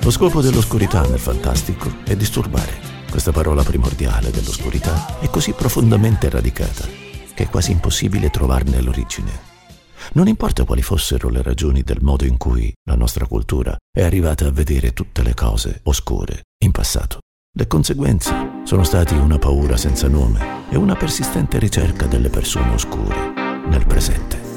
Lo scopo dell'oscurità nel fantastico è disturbare. Questa parola primordiale dell'oscurità è così profondamente radicata che è quasi impossibile trovarne l'origine. Non importa quali fossero le ragioni del modo in cui la nostra cultura è arrivata a vedere tutte le cose oscure in passato. Le conseguenze sono stati una paura senza nome e una persistente ricerca delle persone oscure nel presente.